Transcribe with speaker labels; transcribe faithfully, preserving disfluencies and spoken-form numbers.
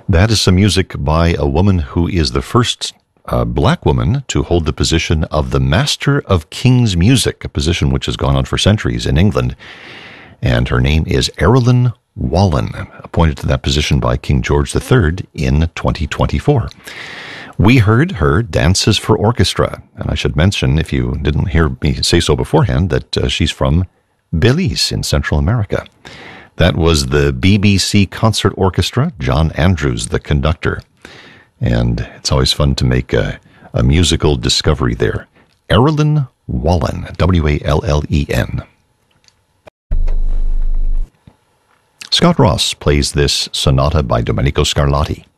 Speaker 1: That is some music by a woman who is the first uh, black woman to hold the position of the Master of King's Music, a position which has gone on for centuries in England. And her name is Erilyn Wallen, appointed to that position by King George the Third in twenty twenty-four. We heard her Dances for Orchestra, and I should mention, if you didn't hear me say so beforehand, that uh, she's from Belize in Central America. That was the B B C Concert Orchestra, John Andrews, the conductor. And it's always fun to make a, a musical discovery there. Erilyn Wallen, W A L L E N. Scott Ross plays this sonata by Domenico Scarlatti.